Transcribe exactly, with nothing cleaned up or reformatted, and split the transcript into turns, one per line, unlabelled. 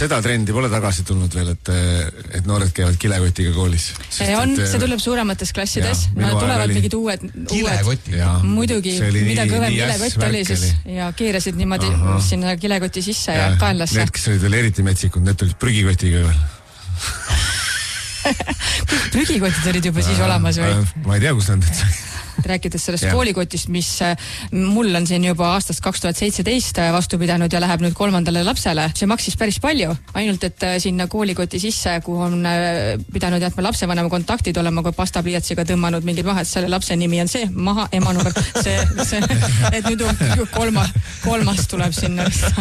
seda trendi pole tagasi tulnud veel, et, et noored käivad kilekotiga koolis.
See on, et, see tuleb suuremates klassides. No, tulevad oli... mingid uued, uued muidugi, mida kõvem kilekott oli siis ja keerasid niimoodi Aha. sinna kilekoti sisse ja, ja kaenlasse.
Need, kes olid veel eriti metsikud, need olid prügikotiga veel.
Prügikotid olid juba siis olemas või?
Ma ei tea, kus nad sai.
Rääkides sellest ja. Koolikotist, mis mul on siin juba aastast kaks tuhat seitseteist vastu pidanud ja läheb nüüd kolmandale lapsele. See maksis päris palju, ainult et sinna koolikoti sisse, kuhu on pidanud jätma lapsevanema kontaktid olema, kui pastapliiatsiga tõmmanud mingid maha, et selle lapse nimi on see, maha, ema number, see, see, et nüüd kolma, kolmas tuleb sinna.